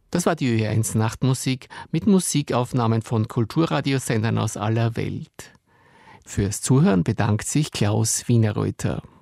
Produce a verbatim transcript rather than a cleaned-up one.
Das war die Ö eins Nachtmusik mit Musikaufnahmen von Kulturradiosendern aus aller Welt. Fürs Zuhören bedankt sich Klaus Wienerreuter.